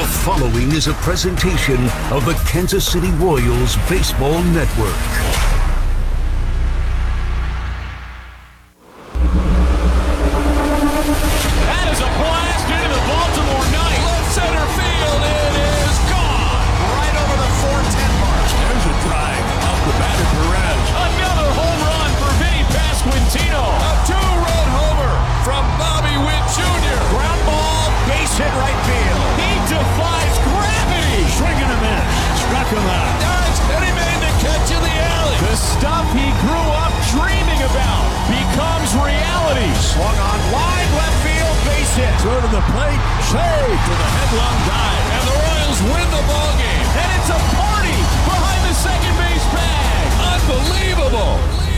The following is a presentation of the Kansas City Royals Baseball Network. That is a blast into the Baltimore night. Left center field, it is gone. Right over the 410 mark. There's a drive off the bat of Perez. Another home run for Vinny Pasquantino. A two-run homer from Bobby Witt Jr. Ground ball, base hit right field. He defies gravity. Swinging a miss. Struck him out. Nice. And he made the catch in the alley. The stuff he grew up dreaming about becomes reality. Swung on wide left field, base hit. Throw to the plate, save to the headlong dive. And the Royals win the ball game. And it's a party behind the second base bag. Unbelievable.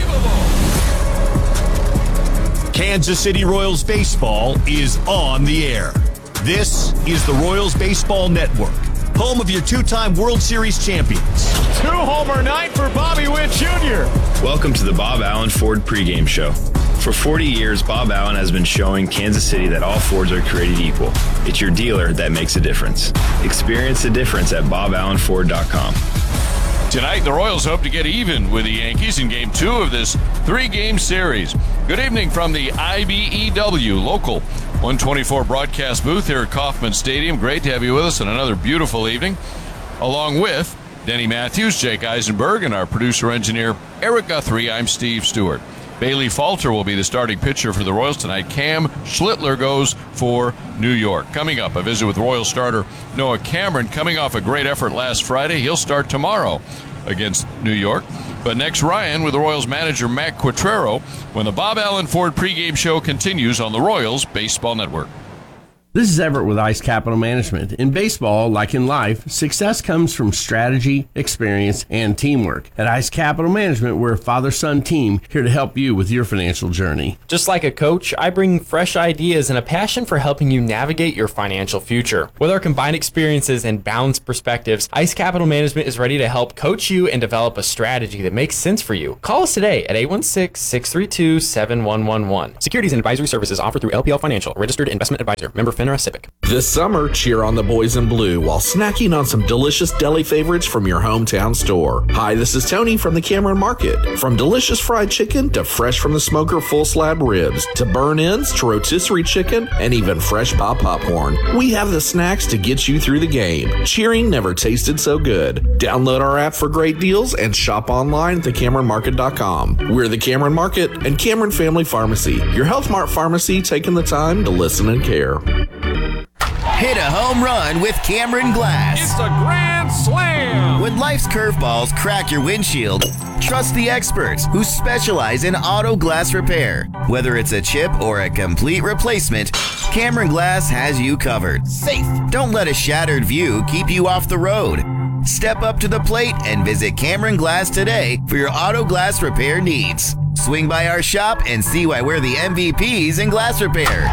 Kansas City Royals baseball is on the air. This is the Royals Baseball Network, home of your two-time World Series champions. Two-homer night for Bobby Witt Jr. Welcome to the Bob Allen Ford pregame show. For 40 years, Bob Allen has been showing Kansas City that all Fords are created equal. It's your dealer that makes a difference. Experience the difference at BobAllenFord.com. Tonight, the Royals hope to get even with the Yankees in Game 2 of this three-game series. Good evening from the IBEW local 124 broadcast booth here at Kauffman Stadium. Great to have you with us on another beautiful evening, along with Denny Matthews, Jake Eisenberg, and our producer-engineer, Eric Guthrie. I'm Steve Stewart. Bailey Falter will be the starting pitcher for the Royals tonight. Cam Schlittler goes for New York. Coming up, a visit with Royals starter Noah Cameron. Coming off a great effort last Friday, he'll start tomorrow against New York. But next, Ryan with the Royals manager Matt Quatrero when the Bob Allen Ford pregame show continues on the Royals Baseball Network. This is Everett with Ice Capital Management. In baseball, like in life, success comes from strategy, experience, and teamwork. At Ice Capital Management, we're a father-son team here to help you with your financial journey. Just like a coach, I bring fresh ideas and a passion for helping you navigate your financial future. With our combined experiences and balanced perspectives, Ice Capital Management is ready to help coach you and develop a strategy that makes sense for you. Call us today at 816-632-7111. Securities and advisory services offered through LPL Financial, registered investment advisor, member FINRA Civic. This summer, cheer on the boys in blue while snacking on some delicious deli favorites from your hometown store. Hi, this is Tony from the Cameron Market. From delicious fried chicken to fresh from the smoker full slab ribs to burn-ins to rotisserie chicken and even fresh pop popcorn, we have the snacks to get you through the game. Cheering never tasted so good. Download our app for great deals and shop online at thecameronmarket.com. We're the Cameron Market and Cameron Family Pharmacy, your Health Mart pharmacy taking the time to listen and care. Hit a home run with Cameron Glass. It's a grand slam. When life's curveballs crack your windshield, trust the experts who specialize in auto glass repair. Whether it's a chip or a complete replacement, Cameron Glass has you covered. Safe. Don't let a shattered view keep you off the road. Step up to the plate and visit Cameron Glass today for your auto glass repair needs. Swing by our shop and see why we're the MVPs in glass repair.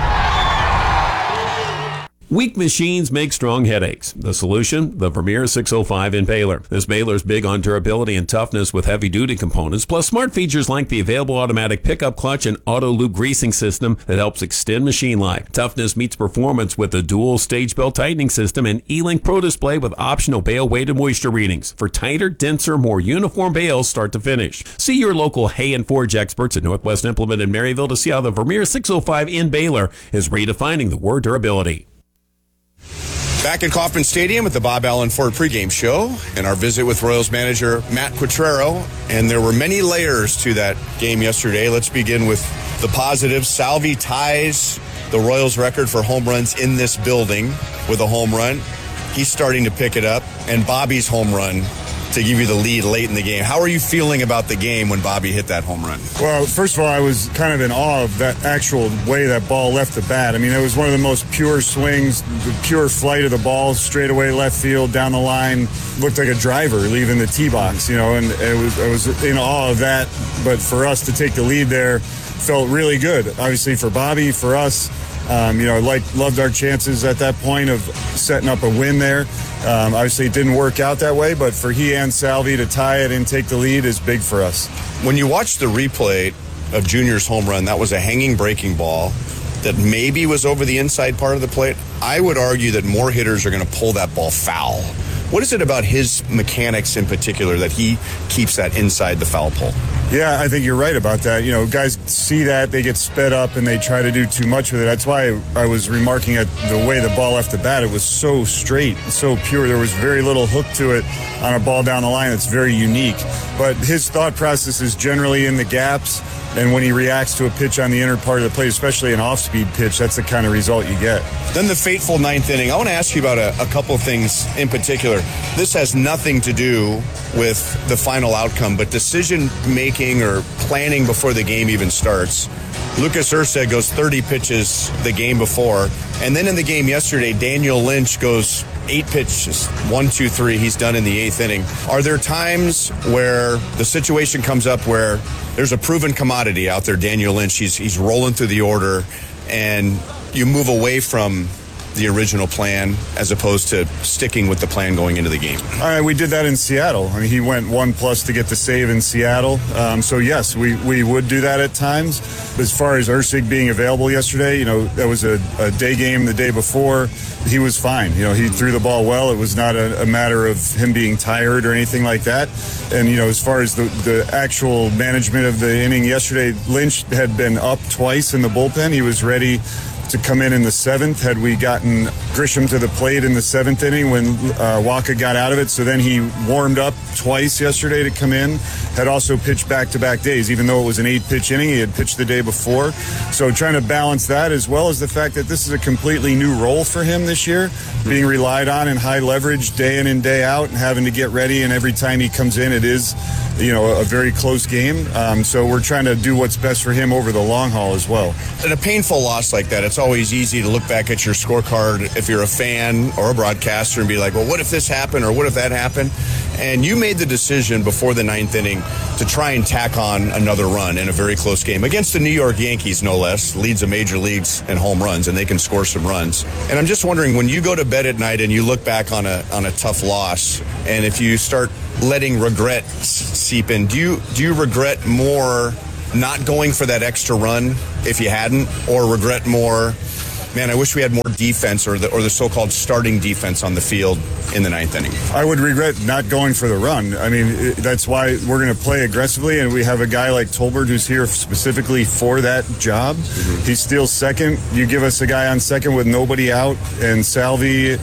Weak machines make strong headaches. The solution? The Vermeer 605 Impaler. This baler is big on durability and toughness with heavy-duty components, plus smart features like the available automatic pickup clutch and auto-loop greasing system that helps extend machine life. Toughness meets performance with the dual stage belt tightening system and E-Link Pro display with optional bale weight and moisture readings for tighter, denser, more uniform bales start to finish. See your local Hay and Forge experts at Northwest Implement in Maryville to see how the Vermeer 605 Impaler is redefining the word durability. Back at Kauffman Stadium at the Bob Allen Ford pregame show and our visit with Royals manager Matt Quatrero. And there were many layers to that game yesterday. Let's begin with the positives. Salvi ties the Royals record for home runs in this building with a home run. He's starting to pick it up. And Bobby's home run to give you the lead late in the game. How are you feeling about the game when Bobby hit that home run? Well, first of all, I was kind of in awe of that actual way that ball left the bat. I mean, it was one of the most pure swings, the pure flight of the ball, straight away left field, down the line. Looked like a driver leaving the tee box, you know, and I was in awe of that. But for us to take the lead there felt really good. Obviously for Bobby, for us, loved our chances at that point of setting up a win there. Obviously, it didn't work out that way, but for he and Salvi to tie it and take the lead is big for us. When you watch the replay of Junior's home run, that was a hanging breaking ball. that maybe was over the inside part of the plate. I would argue that more hitters are going to pull that ball foul. What is it about his mechanics in particular that he keeps that inside the foul pole? Yeah, I think you're right about that. You know, guys see that, they get sped up, and they try to do too much with it. That's why I was remarking at the way the ball left the bat. It was so straight, so pure. There was very little hook to it on a ball down the line that's very unique. But his thought process is generally in the gaps, and when he reacts to a pitch on the inner part of the plate, especially an off-speed pitch, that's the kind of result you get. Then the fateful ninth inning. I want to ask you about a couple of things in particular. This has nothing to do with the final outcome, but decision-making or planning before the game even starts. Lucas Erceg goes 30 pitches the game before, and then in the game yesterday, Daniel Lynch goes 8 pitches, 1, 2, 3. He's done in the 8th inning. Are there times where the situation comes up where there's a proven commodity out there, Daniel Lynch, he's rolling through the order, and you move away from the original plan as opposed to sticking with the plan going into the game? All right, we did that in Seattle. I mean, he went 1+ to get the save in Seattle. So yes, we would do that at times. As far as Erceg being available yesterday, you know, that was a day game the day before. He was fine. You know, he threw the ball well. It was not a matter of him being tired or anything like that. And, you know, as far as the actual management of the inning yesterday, Lynch had been up twice in the bullpen. He was ready to come in the 7th had we gotten Grisham to the plate in the 7th inning when Waka got out of it. So then he warmed up twice yesterday to come in. Had also pitched back-to-back days. Even though it was an 8-pitch inning, he had pitched the day before. So trying to balance that, as well as the fact that this is a completely new role for him this year, being relied on in high leverage day in and day out and having to get ready. And every time he comes in, it is, you know, a very close game. So we're trying to do what's best for him over the long haul as well. In a painful loss like that, it's always easy to look back at your scorecard if you're a fan or a broadcaster and be like, well, what if this happened or what if that happened? And you made the decision before the 9th inning to try and tack on another run in a very close game against the New York Yankees, no less, leads the major leagues in home runs, and they can score some runs. And I'm just wondering, when you go to bed at night and you look back on a tough loss, and if you start letting regret seep in, do you regret more not going for that extra run if you hadn't, or regret more, man, I wish we had more defense or the so-called starting defense on the field in the 9th inning? I would regret not going for the run. I mean, that's why we're going to play aggressively, and we have a guy like Tolbert who's here specifically for that job. Mm-hmm. He steals second. You give us a guy on second with nobody out, and Salvi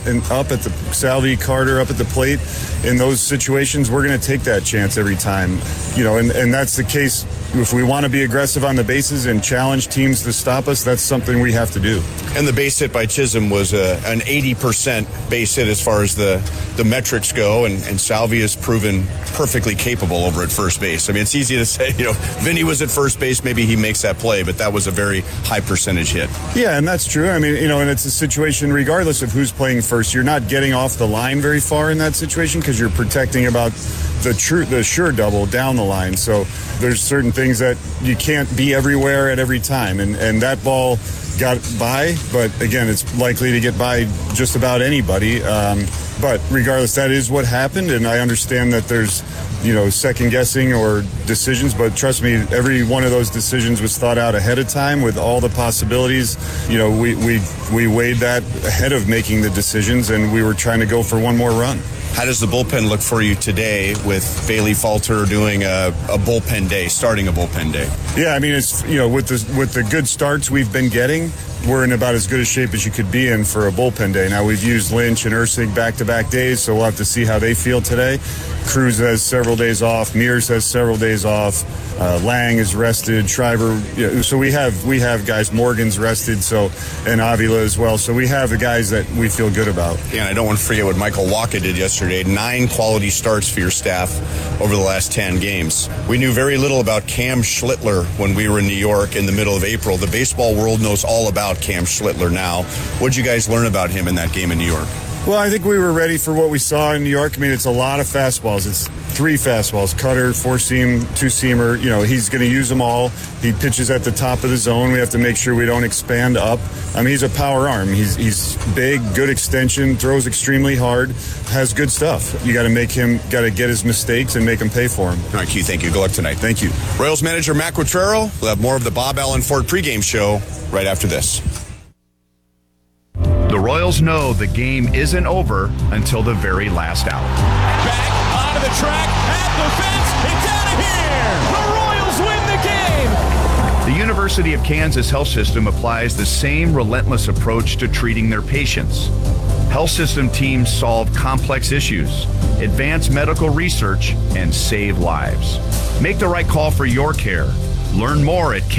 Carter up at the plate. In those situations, we're going to take that chance every time. You know, and that's the case. If we want to be aggressive on the bases and challenge teams to stop us, that's something we have to do. And the base hit by Chisholm was an 80% base hit as far as the metrics go, and Salvi has proven perfectly capable over at first base. I mean, it's easy to say, you know, Vinny was at first base, maybe he makes that play, but that was a very high percentage hit. Yeah, and that's true. I mean, you know, and it's a situation regardless of who's playing first. You're not getting off the line very far in that situation because you're protecting about the sure double down the line. So there's certain things that you can't be everywhere at every time, and that ball got by, but again, it's likely to get by just about anybody. But regardless, that is what happened, and I understand that there's, you know, second guessing or decisions, but trust me, every one of those decisions was thought out ahead of time with all the possibilities. You know, we weighed that ahead of making the decisions, and we were trying to go for one more run. How does the bullpen look for you today with Bailey Falter doing a bullpen day, starting a bullpen day? Yeah, I mean, it's, you know, with the good starts we've been getting, we're in about as good a shape as you could be in for a bullpen day. Now, we've used Lynch and Erceg back-to-back days, so we'll have to see how they feel today. Cruz has several days off. Mears has several days off. Lang is rested. Shriver. You know, so we have guys. Morgan's rested. So, and Avila as well. So we have the guys that we feel good about. Yeah, and I don't want to forget what Michael Waka did yesterday. 9 quality starts for your staff over the last 10 games. We knew very little about Cam Schlittler when we were in New York in the middle of April. The baseball world knows all about Cam Schlittler now. What did you guys learn about him in that game in New York? Well, I think we were ready for what we saw in New York. I mean, it's a lot of fastballs. It's 3 fastballs, cutter, 4-seam, 2-seamer. You know, he's going to use them all. He pitches at the top of the zone. We have to make sure we don't expand up. I mean, he's a power arm. He's big, good extension, throws extremely hard, has good stuff. You got to get his mistakes and make him pay for them. All right, Q, thank you. Good luck tonight. Thank you. Royals manager Matt Quatraro. We'll have more of the Bob Allen Ford pregame show right after this. The Royals know the game isn't over until the very last out. Back onto the track, at the fence, it's out of here! The Royals win the game! The University of Kansas Health System applies the same relentless approach to treating their patients. Health system teams solve complex issues, advance medical research, and save lives. Make the right call for your care. Learn more at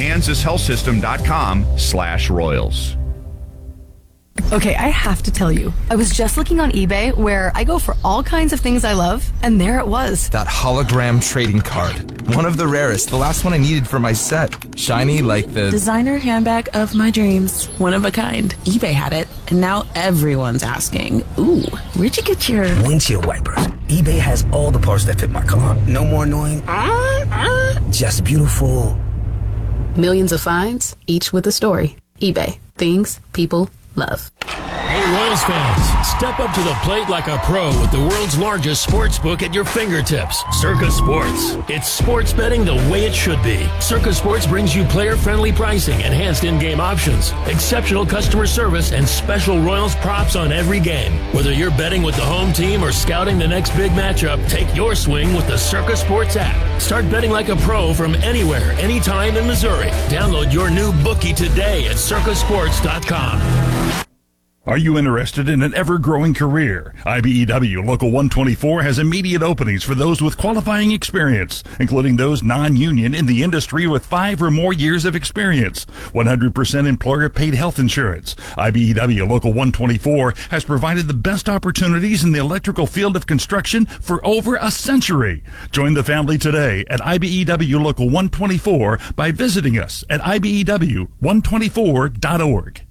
kansashealthsystem.com/Royals. Okay, I have to tell you, I was just looking on eBay where I go for all kinds of things I love, and there it was. That hologram trading card. One of the rarest. The last one I needed for my set. Shiny like the designer handbag of my dreams. One of a kind. eBay had it, and now everyone's asking, ooh, where'd you get your windshield wipers? eBay has all the parts that fit my car. No more annoying. Just beautiful. Millions of finds, each with a story. eBay. Things people love. Hey, Royals fans, step up to the plate like a pro with the world's largest sports book at your fingertips, Circa Sports. It's sports betting the way it should be. Circa Sports brings you player-friendly pricing, enhanced in-game options, exceptional customer service, and special Royals props on every game. Whether you're betting with the home team or scouting the next big matchup, take your swing with the Circa Sports app. Start betting like a pro from anywhere, anytime in Missouri. Download your new bookie today at circasports.com. Are you interested in an ever-growing career? IBEW Local 124 has immediate openings for those with qualifying experience, including those non-union in the industry with 5 or more years of experience. 100% employer-paid health insurance. IBEW Local 124 has provided the best opportunities in the electrical field of construction for over a century. Join the family today at IBEW Local 124 by visiting us at IBEW124.org.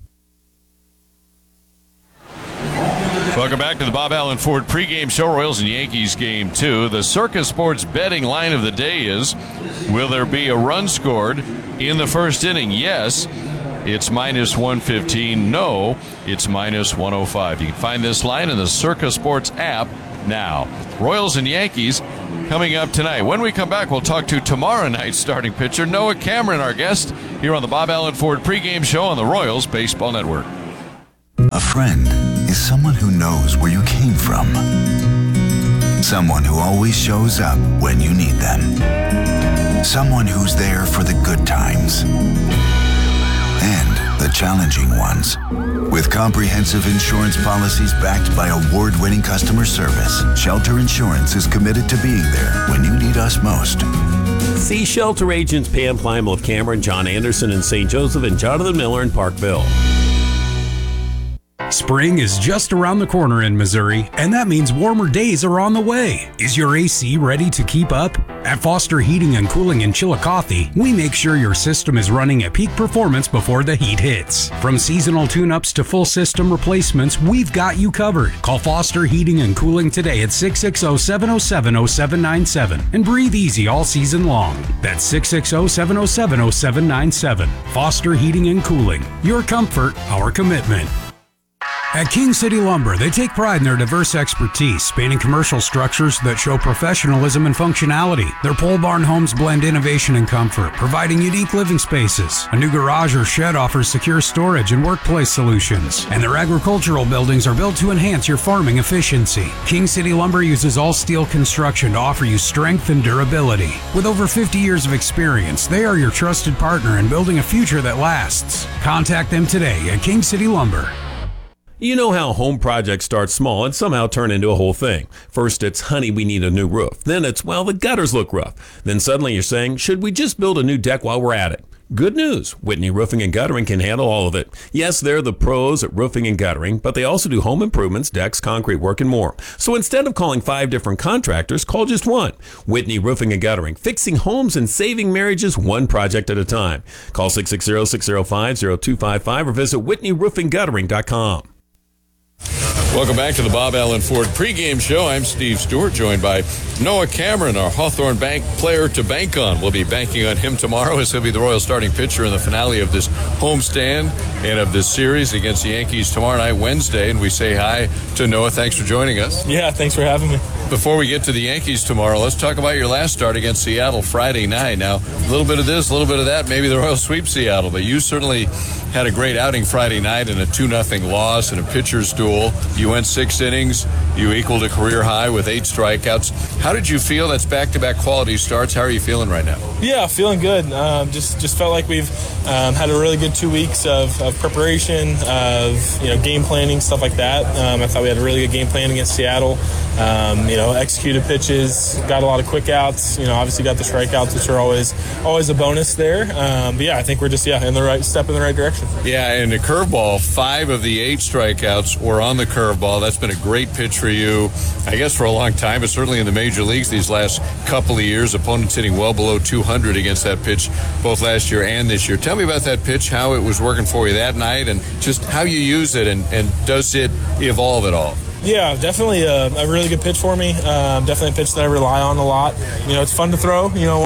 Welcome back to the Bob Allen Ford pregame show. Royals and Yankees game 2. The Circa Sports betting line of the day is, will there be a run scored in the first inning? Yes. It's -115. No. It's -105. You can find this line in the Circa Sports app now. Royals and Yankees coming up tonight. When we come back, we'll talk to tomorrow night's starting pitcher, Noah Cameron, our guest, here on the Bob Allen Ford pregame show on the Royals Baseball Network. A friend is someone who knows where you came from. Someone who always shows up when you need them. Someone who's there for the good times and the challenging ones. With comprehensive insurance policies backed by award-winning customer service, Shelter Insurance is committed to being there when you need us most. See Shelter agents Pam Plymel of Cameron, John Anderson in St. Joseph, and Jonathan Miller in Parkville. Spring is just around the corner in Missouri, and that means warmer days are on the way. Is your AC ready to keep up? At Foster Heating and Cooling in Chillicothe, we make sure your system is running at peak performance before the heat hits. From seasonal tune-ups to full system replacements, we've got you covered. Call Foster Heating and Cooling today at 660-707-0797 and breathe easy all season long. That's 660-707-0797. Foster Heating and Cooling. Your comfort, our commitment. At King City Lumber, they take pride in their diverse expertise, spanning commercial structures that show professionalism and functionality. Their pole barn homes blend innovation and comfort, providing unique living spaces. A new garage or shed offers secure storage and workplace solutions. And their agricultural buildings are built to enhance your farming efficiency. King City Lumber uses all steel construction to offer you strength and durability. With over 50 years of experience, they are your trusted partner in building a future that lasts. Contact them today at King City Lumber. You know how home projects start small and somehow turn into a whole thing. First it's, honey, we need a new roof. Then it's, well, the gutters look rough. Then suddenly you're saying, should we just build a new deck while we're at it? Good news. Whitney Roofing and Guttering can handle all of it. Yes, they're the pros at roofing and guttering, but they also do home improvements, decks, concrete work, and more. So instead of calling 5 different contractors, call just one. Whitney Roofing and Guttering, fixing homes and saving marriages one project at a time. Call 660-605-0255 or visit WhitneyRoofingGuttering.com. Welcome back to the Bob Allen Ford pregame show. I'm Steve Stewart, joined by Noah Cameron, our Hawthorne Bank player to bank on. We'll be banking on him tomorrow as he'll be the Royals starting pitcher in the finale of this homestand and of this series against the Yankees tomorrow night, Wednesday. And we say hi to Noah. Thanks for joining us. Yeah, thanks for having me. Before we get to the Yankees tomorrow, let's talk about your last start against Seattle Friday night. Now, a little bit of this, a little bit of that. Maybe the Royals sweep Seattle, but you certainly had a great outing Friday night in a 2-0 loss in a pitcher's duel. You went 6 innings. You equaled a career high with 8 strikeouts. How did you feel? That's back-to-back quality starts. How are you feeling right now? Yeah, feeling good. Just felt like we've had a really good 2 weeks of preparation, of game planning, stuff like that. I thought we had a really good game plan against Seattle. Executed pitches, got a lot of quick outs. Obviously got the strikeouts, which are always a bonus there. But yeah, I think we're just in the right step in the right direction. Yeah, and the curveball, 5 of the 8 strikeouts were on the curveball. That's been a great pitch for you, I guess, for a long time, but certainly in the major leagues these last couple of years. Opponents hitting well below 200 against that pitch, both last year and this year. Tell me about that pitch, how it was working for you that night, and just how you use it, and does it evolve at all? Yeah, definitely a really good pitch for me. Definitely a pitch that I rely on a lot. It's fun to throw.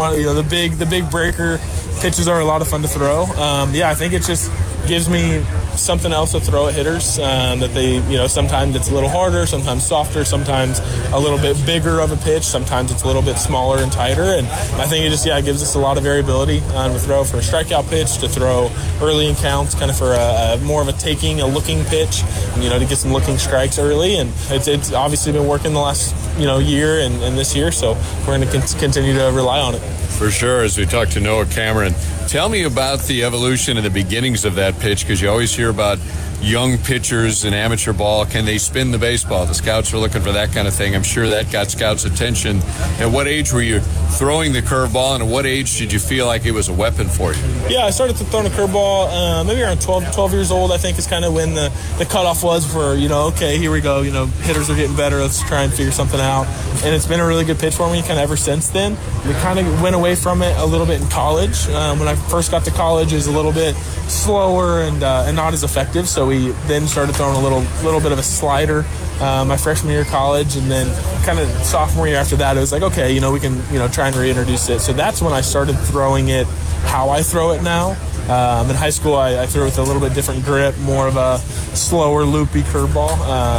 The big breaker pitches are a lot of fun to throw. I think it just gives me something else to throw at hitters that they, sometimes it's a little harder, sometimes softer, sometimes a little bit bigger of a pitch, sometimes it's a little bit smaller and tighter. And I think it just, it gives us a lot of variability to throw for a strikeout pitch, to throw early in counts, kind of for a more of a looking pitch, to get some looking strikes early. And it's obviously been working the last, year and this year. So we're going to continue to rely on it. For sure, as we talk to Noah Cameron. Tell me about the evolution and the beginnings of that pitch, because you always hear about young pitchers in amateur ball. Can they spin the baseball? The scouts are looking for that kind of thing. I'm sure that got scouts' attention. At what age were you throwing the curveball, and at what age did you feel like it was a weapon for you? Yeah, I started throwing a curveball maybe around 12 years old, I think, is kind of when the cutoff was for, okay, here we go. Hitters are getting better. Let's try and figure something out. And it's been a really good pitch for me kind of ever since then. We kind of went away from it a little bit in college. When I first got to college, it was a little bit slower and not as effective. So we then started throwing a little bit of a slider my freshman year of college, and then kind of sophomore year after that, it was like, okay, we can try and reintroduce it. So that's when I started throwing it how I throw it now. In high school, I threw it with a little bit different grip, more of a slower, loopy curveball,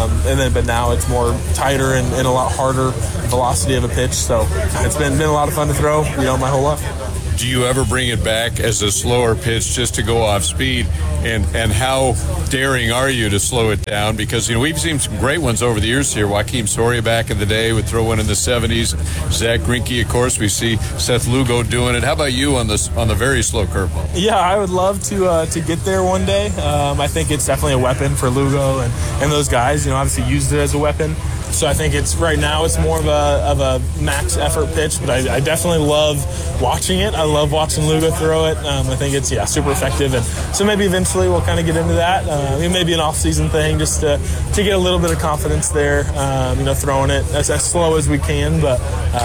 but now it's more tighter and a lot harder velocity of a pitch. So it's been a lot of fun to throw, my whole life. Do you ever bring it back as a slower pitch just to go off speed? And how daring are you to slow it down? Because, we've seen some great ones over the years here. Joakim Soria back in the day would throw one in the 70s. Zach Greinke, of course. We see Seth Lugo doing it. How about you on the very slow curveball? Yeah, I would love to get there one day. I think it's definitely a weapon for Lugo and those guys. Obviously used it as a weapon. So I think right now it's more of a max effort pitch, but I definitely love watching it. I love watching Lugo throw it. I think it's super effective, and so maybe eventually we'll kind of get into that. It may be an off-season thing just to get a little bit of confidence there. Throwing it as slow as we can, but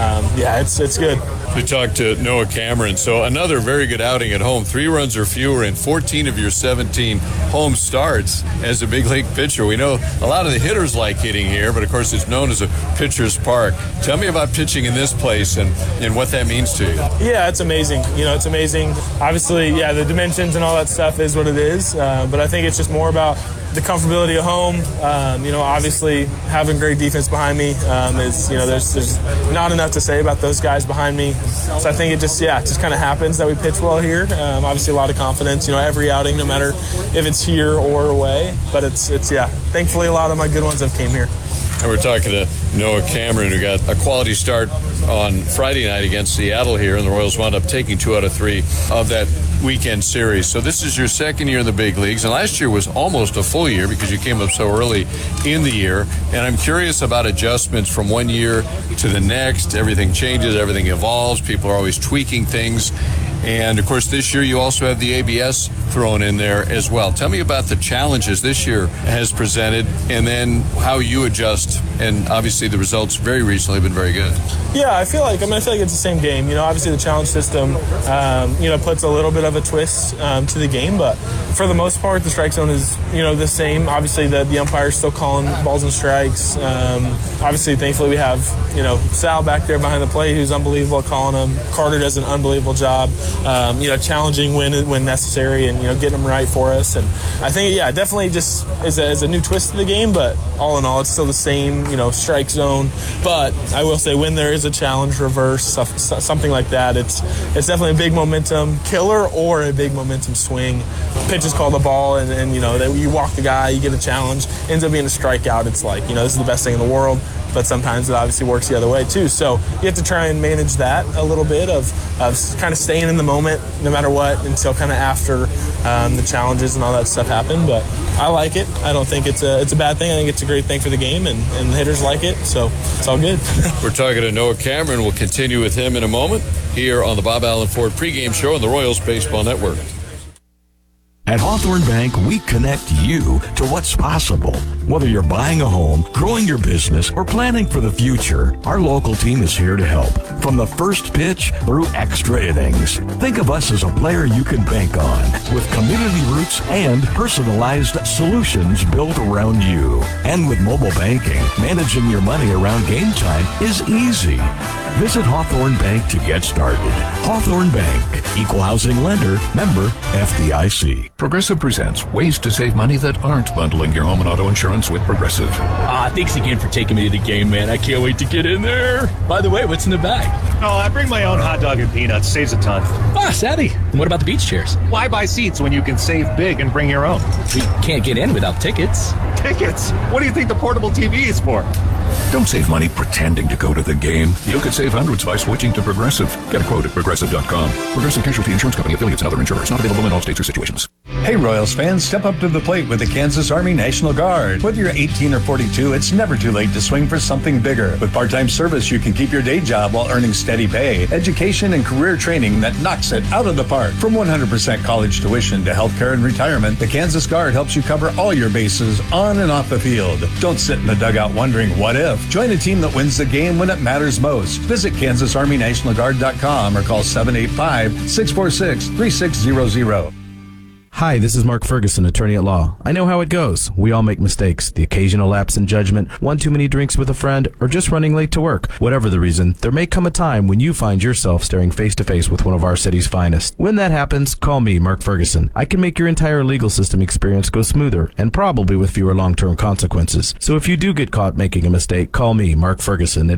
it's good. We talked to Noah Cameron. So another very good outing at home. 3 runs or fewer in 14 of your 17 home starts as a big league pitcher. We know a lot of the hitters like hitting here, but of course it's known as a pitcher's park. Tell me about pitching in this place and what that means to you. Yeah, it's amazing. It's amazing. Obviously, the dimensions and all that stuff is what it is. But I think it's just more about the comfortability of home. Obviously having great defense behind me there's not enough to say about those guys behind me. So I think it just kind of happens that we pitch well here. Obviously a lot of confidence, every outing, no matter if it's here or away. But it's thankfully a lot of my good ones have came here. And we're talking to Noah Cameron, who got a quality start on Friday night against Seattle here, and the Royals wound up taking 2 out of 3 of that weekend series. So this is your second year in the big leagues, and last year was almost a full year because you came up so early in the year. And I'm curious about adjustments from one year to the next. Everything changes, everything evolves. People are always tweaking things. And, of course, this year you also have the ABS thrown in there as well. Tell me about the challenges this year has presented and then how you adjust. And obviously the results very recently have been very good. Yeah, I feel like it's the same game. Obviously the challenge system, puts a little bit of a twist to the game, but for the most part, the strike zone is, the same. Obviously the umpire's still calling balls and strikes. Obviously, thankfully, we have, Sal back there behind the plate who's unbelievable at calling them. Carter does an unbelievable job, challenging when necessary and, getting them right for us. And I think, definitely just is a new twist to the game, but all in all, it's still the same, strike zone. But I will say when there is a challenge reverse, something like that, it's definitely a big momentum killer or a big momentum swing. Pitches call the ball and you walk the guy, you get a challenge, ends up being a strikeout. It's like, this is the best thing in the world. But sometimes it obviously works the other way too. So you have to try and manage that a little bit of kind of staying in the moment no matter what until kind of after the challenges and all that stuff happen. But I like it. I don't think it's a bad thing. I think it's a great thing for the game, and the hitters like it. So it's all good. We're talking to Noah Cameron. We'll continue with him in a moment here on the Bob Allen Ford pregame show on the Royals Baseball Network. At Hawthorne Bank, we connect you to what's possible. Whether you're buying a home, growing your business, or planning for the future, our local team is here to help. From the first pitch through extra innings. Think of us as a player you can bank on, with community roots and personalized solutions built around you. And with mobile banking, managing your money around game time is easy. Visit Hawthorne Bank to get started. Hawthorne Bank, equal housing lender, member FDIC. Progressive presents ways to save money that aren't bundling your home and auto insurance with Progressive. Thanks again for taking me to the game, man. I can't wait to get in there. By the way, what's in the bag? Oh, I bring my own hot dog and peanuts. Saves a ton. Savvy. And what about the beach chairs? Why buy seats when you can save big and bring your own? We can't get in without tickets. Tickets? What do you think the portable TV is for? Don't save money pretending to go to the game. You could save hundreds by switching to Progressive. Get a quote at Progressive.com. Progressive Casualty Insurance Company, affiliates, and other insurers. Not available in all states or situations. Hey Royals fans, step up to the plate with the Kansas Army National Guard. Whether you're 18 or 42, it's never too late to swing for something bigger. With part-time service, you can keep your day job while earning steady pay, education, and career training that knocks it out of the park. From 100% college tuition to healthcare and retirement, the Kansas Guard helps you cover all your bases on and off the field. Don't sit in the dugout wondering what if. Join a team that wins the game when it matters most. Visit KansasArmyNationalGuard.com or call 785-646-3600. Hi, this is Mark Ferguson, attorney at law. I know how it goes. We all make mistakes. The occasional lapse in judgment, one too many drinks with a friend, or just running late to work. Whatever the reason, there may come a time when you find yourself staring face to face with one of our city's finest. When that happens, call me, Mark Ferguson. I can make your entire legal system experience go smoother, and probably with fewer long-term consequences. So if you do get caught making a mistake, call me, Mark Ferguson, at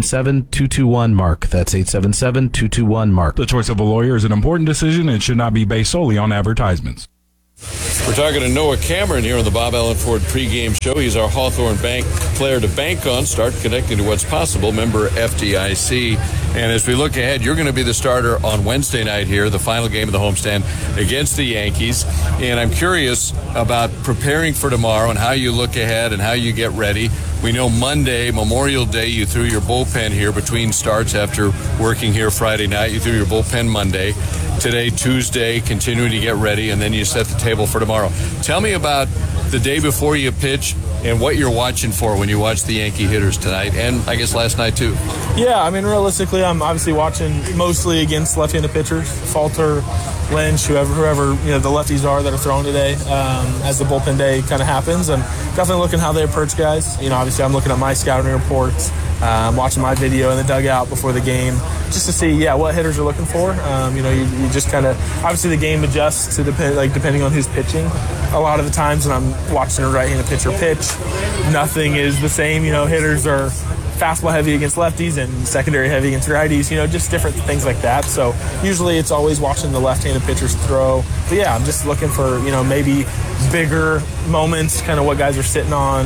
877-221-MARK. That's 877-221-MARK. The choice of a lawyer is an important decision and should not be based solely on advertisements. We're talking to Noah Cameron here on the Bob Allen Ford pregame show. He's our Hawthorne Bank player to bank on. Start connecting to what's possible. Member FDIC. And as we look ahead, you're going to be the starter on Wednesday night here, the final game of the homestand against the Yankees. And I'm curious about preparing for tomorrow and how you look ahead and how you get ready. We know Monday, Memorial Day, you threw your bullpen here between starts after working here Friday night. You threw your bullpen Monday. Today, Tuesday, continuing to get ready, and then you set the table for tomorrow. Tell me about the day before you pitch and what you're watching for when you watch the Yankee hitters tonight, and I guess last night too. Yeah, I mean, realistically, I'm obviously watching mostly against left-handed pitchers, Falter, Lynch, whoever the lefties are that are throwing today, as the bullpen day kind of happens, and definitely looking how they approach guys. Obviously, I'm looking at my scouting reports, watching my video in the dugout before the game, just to see, what hitters are looking for. You just kind of, obviously the game adjusts to depending on who's pitching. A lot of the times when I'm watching a right-handed pitcher pitch, nothing is the same. Hitters are fastball heavy against lefties and secondary heavy against righties, just different things like that. So usually it's always watching the left-handed pitchers throw. But I'm just looking for, maybe bigger moments, kind of what guys are sitting on.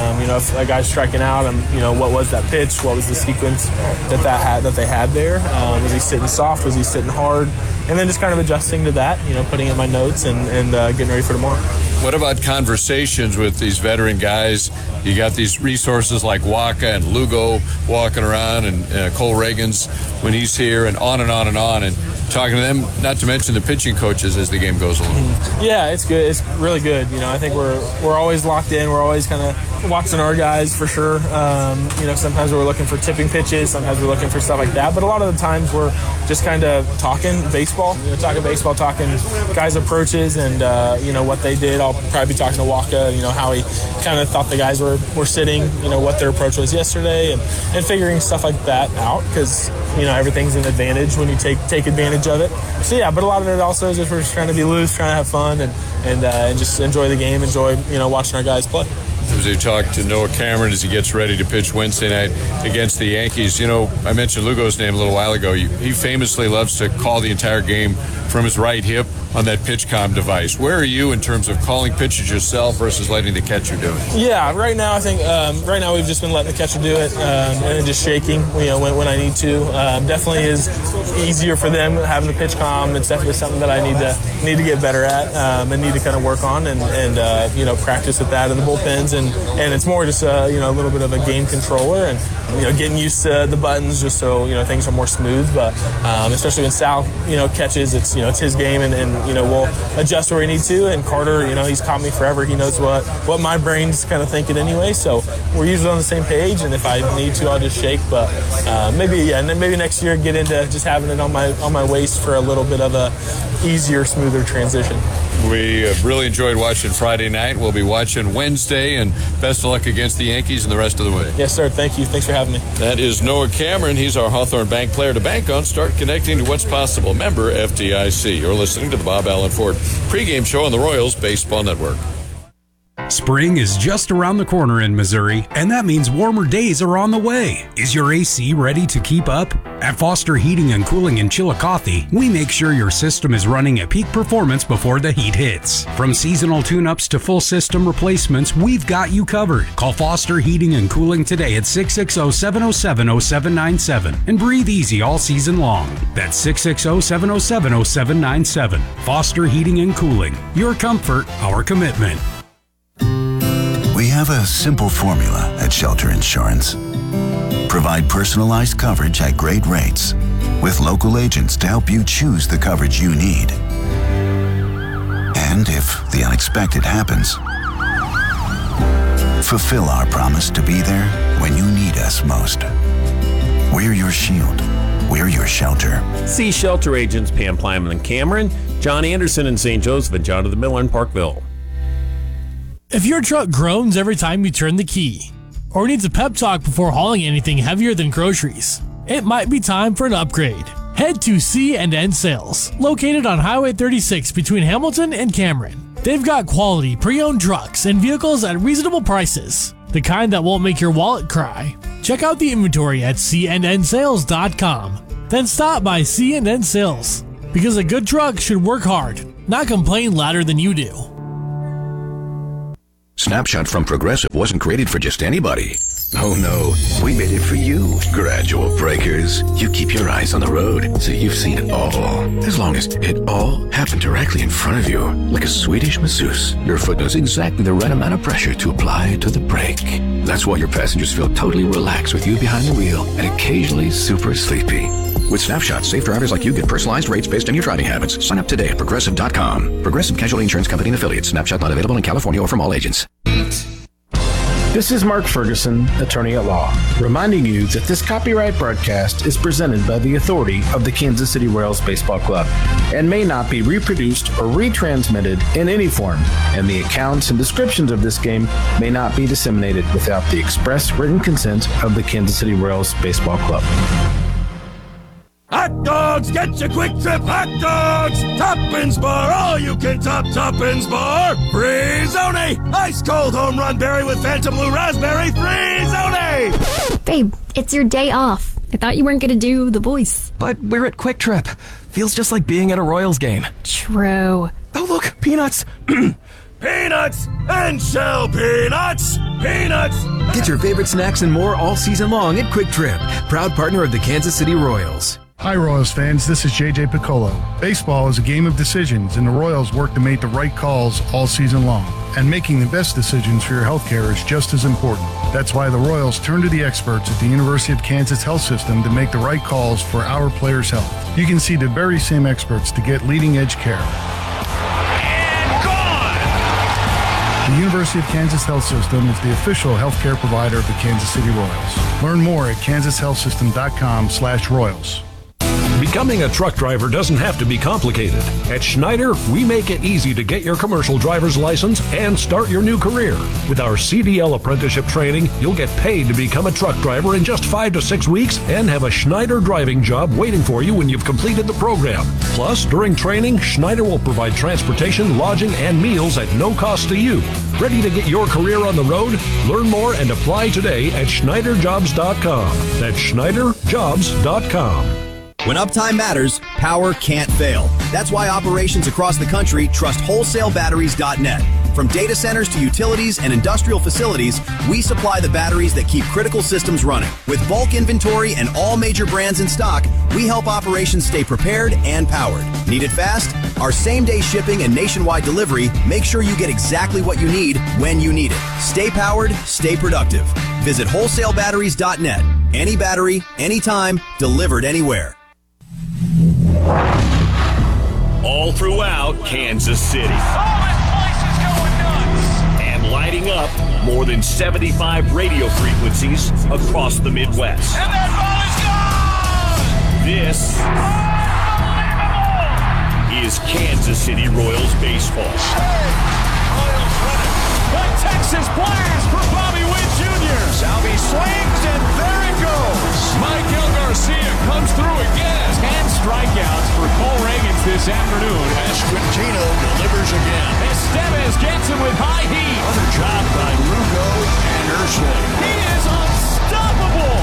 If a guy's striking out, what was that pitch? What was the sequence that they had there? Was he sitting soft? Was he sitting hard? And then just kind of adjusting to that, putting in my notes and getting ready for tomorrow. What about conversations with these veteran guys? You got these resources like Waka and Lugo walking around, and Cole Reagans when he's here, and on and on and on. And talking to them, not to mention the pitching coaches as the game goes along. Yeah, it's good. It's really good. I think we're always locked in. We're always kind of watching our guys for sure. Sometimes we're looking for tipping pitches. Sometimes we're looking for stuff like that. But a lot of the times we're just kind of talking baseball. Talking guys' approaches and, what they did. I'll probably be talking to Waka, how he kind of thought the guys were sitting, what their approach was yesterday and figuring stuff like that out because, everything's an advantage when you take advantage of it. So, yeah, but a lot of it also is just we're just trying to be loose, trying to have fun and just enjoy the game, enjoy, watching our guys play. As we talk to Noah Cameron as he gets ready to pitch Wednesday night against the Yankees. I mentioned Lugo's name a little while ago. He famously loves to call the entire game from his right hip on that PitchCom device. Where are you in terms of calling pitches yourself versus letting the catcher do it? Yeah, right now I think we've just been letting the catcher do it and just shaking when I need to. Definitely is easier for them having the PitchCom. It's definitely something that I need to get better at and need to kind of work on and practice with that in the bullpens and it's more just a little bit of a game controller and getting used to the buttons just so things are more smooth. But especially when Sal catches, it's his game and we'll adjust where we need to. And Carter, he's caught me forever. He knows what my brain's kind of thinking anyway. So we're usually on the same page. And if I need to, I'll just shake. But maybe next year get into just having it on my waist for a little bit of a easier, smoother transition. We have really enjoyed watching Friday night. We'll be watching Wednesday, and best of luck against the Yankees and the rest of the way. Yes, sir. Thank you. Thanks for having me. That is Noah Cameron. He's our Hawthorne Bank player to bank on. Start connecting to what's possible. Member FDIC. You're listening to the Bob Allen Ford pregame show on the Royals Baseball Network. Spring is just around the corner in Missouri, and that means warmer days are on the way. Is your AC ready to keep up? At Foster Heating and Cooling in Chillicothe, we make sure your system is running at peak performance before the heat hits. From seasonal tune-ups to full system replacements, we've got you covered. Call Foster Heating and Cooling today at 660-707-0797 and breathe easy all season long. That's 660-707-0797. Foster Heating and Cooling. Your comfort, our commitment. We have a simple formula at Shelter Insurance. Provide personalized coverage at great rates with local agents to help you choose the coverage you need. And if the unexpected happens, fulfill our promise to be there when you need us most. We're your shield. We're your shelter. See Shelter agents Pam Plyman and Cameron, John Anderson in St. Joseph, and Jonathan Miller in Parkville. If your truck groans every time you turn the key, or needs a pep talk before hauling anything heavier than groceries, it might be time for an upgrade. Head to C&N Sales, located on Highway 36 between Hamilton and Cameron. They've got quality pre-owned trucks and vehicles at reasonable prices, the kind that won't make your wallet cry. Check out the inventory at cnnsales.com. Then stop by C&N Sales, because a good truck should work hard, not complain louder than you do. Snapshot from Progressive wasn't created for just anybody. Oh no, we made it for you. Gradual breakers. You keep your eyes on the road, so you've seen it all. As long as it all happened directly in front of you, like a Swedish masseuse, your foot knows exactly the right amount of pressure to apply to the brake. That's why your passengers feel totally relaxed with you behind the wheel and occasionally super sleepy. With Snapshot, safe drivers like you get personalized rates based on your driving habits. Sign up today at Progressive.com. Progressive Casualty Insurance Company and Affiliates. Snapshot not available in California or from all agents. This is Mark Ferguson, attorney at law, reminding you that this copyright broadcast is presented by the authority of the Kansas City Royals Baseball Club and may not be reproduced or retransmitted in any form, and the accounts and descriptions of this game may not be disseminated without the express written consent of the Kansas City Royals Baseball Club. Hot dogs, get your Quick Trip hot dogs! Toppins Bar, all you can top Toppins Bar! Free-zone! Ice cold home run berry with Phantom Blue Raspberry, Free-zone! Babe, it's your day off. I thought you weren't going to do the voice. But we're at Quick Trip. Feels just like being at a Royals game. True. Oh, look, peanuts! Peanuts and shell peanuts! Peanuts! Get your favorite snacks and more all season long at Quick Trip, proud partner of the Kansas City Royals. Hi, Royals fans. This is JJ Piccolo. Baseball is a game of decisions, and the Royals work to make the right calls all season long. And making the best decisions for your healthcare is just as important. That's why the Royals turn to the experts at the University of Kansas Health System to make the right calls for our players' health. You can see the very same experts to get leading-edge care. The University of Kansas Health System is the official healthcare provider of the Kansas City Royals. Learn more at kansashealthsystem.com/Royals. Becoming a truck driver doesn't have to be complicated. At Schneider, we make it easy to get your commercial driver's license and start your new career. With our CDL apprenticeship training, you'll get paid to become a truck driver in just 5 to 6 weeks and have a Schneider driving job waiting for you when you've completed the program. Plus, during training, Schneider will provide transportation, lodging, and meals at no cost to you. Ready to get your career on the road? Learn more and apply today at SchneiderJobs.com. That's SchneiderJobs.com. When uptime matters, power can't fail. That's why operations across the country trust WholesaleBatteries.net. From data centers to utilities and industrial facilities, we supply the batteries that keep critical systems running. With bulk inventory and all major brands in stock, we help operations stay prepared and powered. Need it fast? Our same-day shipping and nationwide delivery make sure you get exactly what you need when you need it. Stay powered, stay productive. Visit WholesaleBatteries.net. Any battery, anytime, delivered anywhere. All throughout Kansas City. And lighting up more than 75 radio frequencies across the Midwest. And that ball is gone! This is Kansas City Royals baseball. The Texas Blast for Bobby Witt Jr. Salvi swings and there it goes. Michael Garcia comes through again. 10 strikeouts for Cole Reagans this afternoon. Pasquantino delivers again. Estevez gets him with high heat. Another job by Lugo and Urshela. He is unstoppable.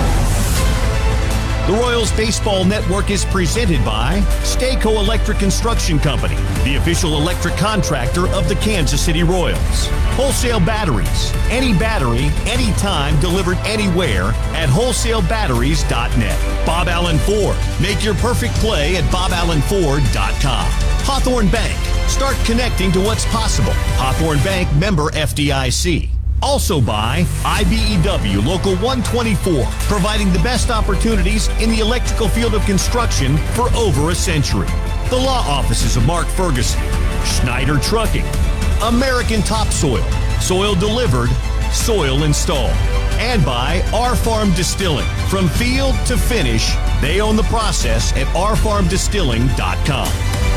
The Royals Baseball Network is presented by Stayco Electric Construction Company, the official electric contractor of the Kansas City Royals. Wholesale Batteries. Any battery, anytime, delivered anywhere at wholesalebatteries.net. Bob Allen Ford. Make your perfect play at boballenford.com. Hawthorne Bank. Start connecting to what's possible. Hawthorne Bank, member FDIC. Also by IBEW Local 124, providing the best opportunities in the electrical field of construction for over a century. The law offices of Mark Ferguson, Schneider Trucking, American Topsoil, soil delivered, soil installed. And by R Farm Distilling. From field to finish, they own the process at rfarmdistilling.com.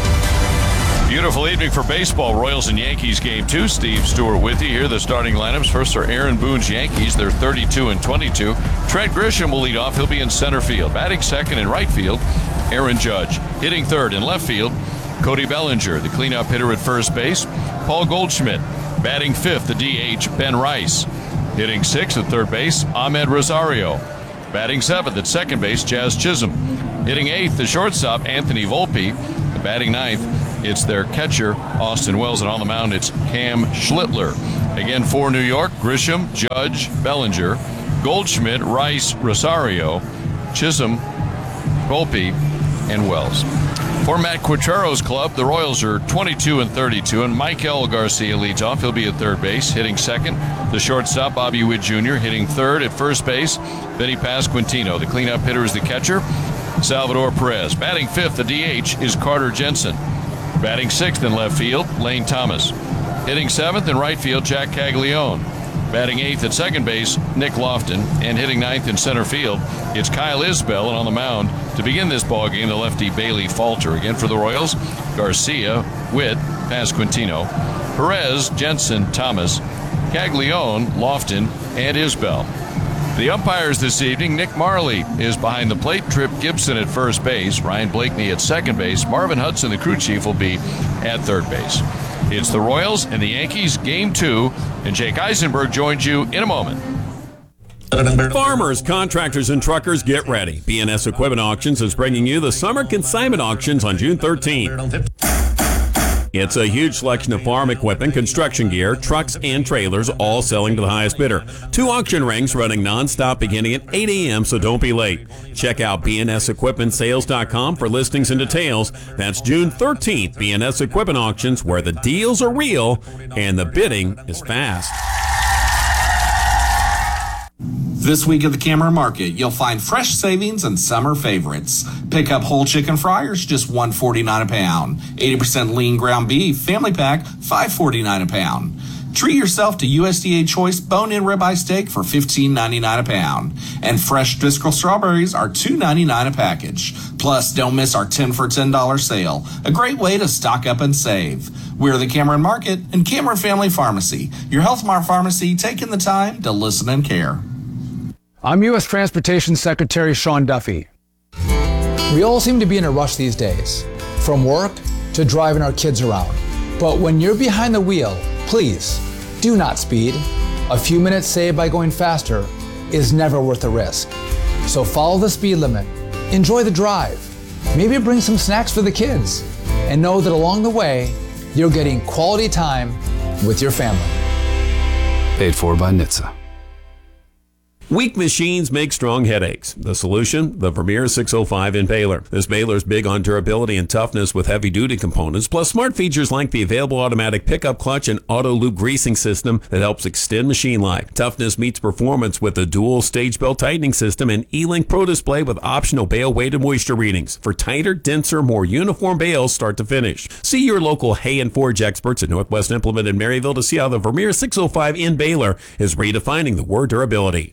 Beautiful evening for baseball. Royals and Yankees game 2. Steve Stewart with you. Here are the starting lineups. First are Aaron Boone's Yankees. They're 32-22. Trent Grisham will lead off. He'll be in center field. Batting second in right field, Aaron Judge. Hitting third in left field, Cody Bellinger. The cleanup hitter at first base, Paul Goldschmidt. Batting fifth, the DH, Ben Rice. Hitting sixth at third base, Ahmed Rosario. Batting seventh at second base, Jazz Chisholm. Hitting eighth, the shortstop, Anthony Volpe. Batting ninth, it's their catcher, Austin Wells, and on the mound, it's Cam Schlittler. Again, for New York, Grisham, Judge, Bellinger, Goldschmidt, Rice, Rosario, Chisholm, Volpe, and Wells. For Matt Quattro's club, the Royals are 22-32, and Michael Garcia leads off. He'll be at third base. Hitting second, the shortstop, Bobby Witt Jr. Hitting third at first base, Vinny Pasquantino. The cleanup hitter is the catcher, Salvador Perez. Batting fifth, the DH, is Carter Jensen. Batting sixth in left field, Lane Thomas. Hitting seventh in right field, Jack Caglione. Batting eighth at second base, Nick Lofton. And hitting ninth in center field, it's Kyle Isbell. And on the mound to begin this ballgame, the lefty Bailey Falter. Again for the Royals, Garcia, Witt, Pasquantino, Perez, Jensen, Thomas, Caglione, Lofton, and Isbell. The umpires this evening, Nick Marley is behind the plate, Trip Gibson at first base, Ryan Blakeney at second base, Marvin Hudson, the crew chief, will be at third base. It's the Royals and the Yankees, game 2, and Jake Eisenberg joins you in a moment. Farmers, contractors, and truckers, get ready. BNS Equipment Auctions is bringing you the Summer Consignment Auctions on June 13th. It's a huge selection of farm equipment, construction gear, trucks, and trailers, all selling to the highest bidder. 2 auction rings running nonstop beginning at 8 a.m., so don't be late. Check out bnsequipmentsales.com for listings and details. That's June 13th, BNS Equipment Auctions, where the deals are real and the bidding is fast. This week at the Cameron Market, you'll find fresh savings and summer favorites. Pick up whole chicken fryers, just $1.49 a pound. 80% lean ground beef, family pack, $5.49 a pound. Treat yourself to USDA Choice bone-in ribeye steak for $15.99 a pound. And fresh Driscoll strawberries are $2.99 a package. Plus, don't miss our 10 for $10 sale. A great way to stock up and save. We're the Cameron Market and Cameron Family Pharmacy. Your Health Mart pharmacy taking the time to listen and care. I'm U.S. Transportation Secretary Sean Duffy. We all seem to be in a rush these days, from work to driving our kids around. But when you're behind the wheel, please do not speed. A few minutes saved by going faster is never worth the risk. So follow the speed limit, enjoy the drive, maybe bring some snacks for the kids, and know that along the way, you're getting quality time with your family. Paid for by NHTSA. Weak machines make strong headaches. The solution? The Vermeer 605 in Baylor. This Baylor's big on durability and toughness with heavy-duty components, plus smart features like the available automatic pickup clutch and auto loop greasing system that helps extend machine life. Toughness meets performance with the dual stage belt tightening system and E-Link Pro display with optional bale weight and moisture readings for tighter, denser, more uniform bales start to finish. See your local Hay and Forge experts at Northwest Implement in Maryville to see how the Vermeer 605 in Baylor is redefining the word durability.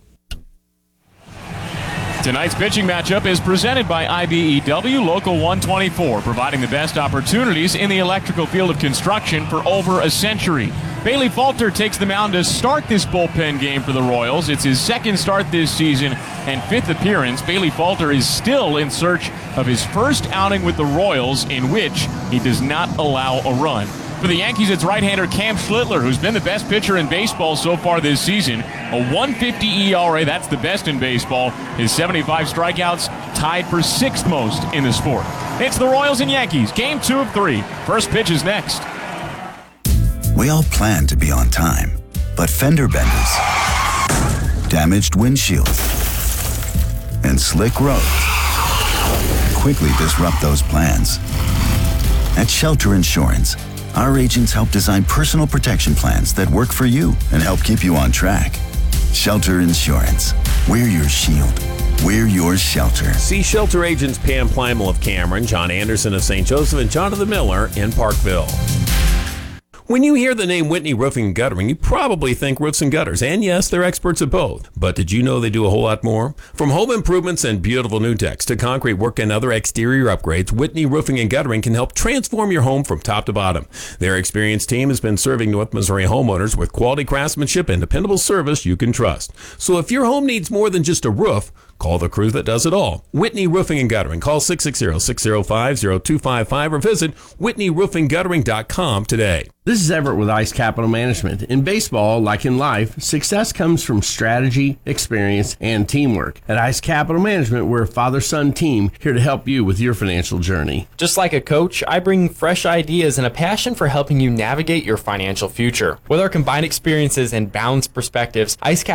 Tonight's pitching matchup is presented by IBEW Local 124, providing the best opportunities in the electrical field of construction for over a century. Bailey Falter takes the mound to start this bullpen game for the Royals. It's his second start this season and 5th appearance. Bailey Falter is still in search of his first outing with the Royals in which he does not allow a run. For the Yankees, it's right-hander Cam Schlittler, who's been the best pitcher in baseball so far this season. A 1.50 ERA, that's the best in baseball. His 75 strikeouts tied for 6th most in the sport. It's the Royals and Yankees, game 2 of 3. First pitch is next. We all plan to be on time, but fender benders, damaged windshields, and slick roads quickly disrupt those plans. At Shelter Insurance, our agents help design personal protection plans that work for you and help keep you on track. Shelter Insurance. We're your shield. We're your shelter. See Shelter agents Pam Plymel of Cameron, John Anderson of St. Joseph, and Jonathan Miller in Parkville. When you hear the name Whitney Roofing and Guttering, you probably think roofs and gutters. And yes, they're experts at both. But did you know they do a whole lot more? From home improvements and beautiful new decks to concrete work and other exterior upgrades, Whitney Roofing and Guttering can help transform your home from top to bottom. Their experienced team has been serving North Missouri homeowners with quality craftsmanship and dependable service you can trust. So if your home needs more than just a roof, call the crew that does it all. Whitney Roofing and Guttering. Call 660-605-0255 or visit WhitneyRoofingGuttering.com today. This is Everett with Ice Capital Management. In baseball, like in life, success comes from strategy, experience, and teamwork. At Ice Capital Management, we're a father-son team here to help you with your financial journey. Just like a coach, I bring fresh ideas and a passion for helping you navigate your financial future. With our combined experiences and balanced perspectives, Ice Capital